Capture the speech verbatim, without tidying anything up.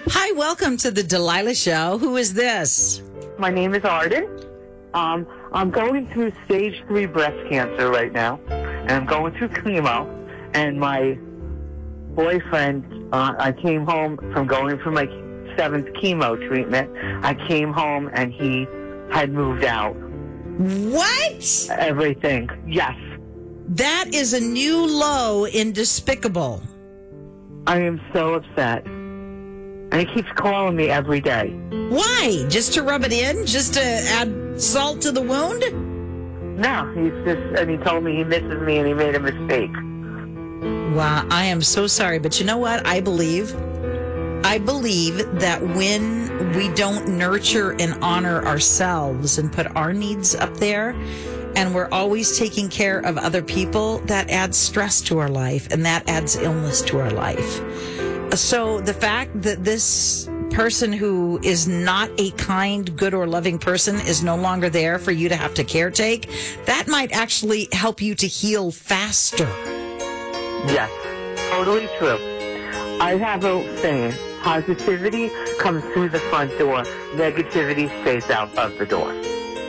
Hi, welcome to the Delilah Show. Who is this? My name is Arden. Um, I'm going through stage three breast cancer right now, and I'm going through chemo. And my boyfriend, uh, I came home from going through my seventh chemo treatment. I came home and he had moved out. What? Everything. Yes. That is a new low in despicable. I am so upset. And he keeps calling me every day. Why? Just to rub it in? Just to add salt to the wound? No, he's just, and he told me he misses me and he made a mistake. Wow, I am so sorry. But you know what? I believe, I believe that when we don't nurture and honor ourselves and put our needs up there, and we're always taking care of other people, that adds stress to our life and that adds illness to our life. So the fact that this person who is not a kind, good, or loving person is no longer there for you to have to caretake, that might actually help you to heal faster. Yes, totally true. I have a saying, positivity comes through the front door, negativity stays out of the door.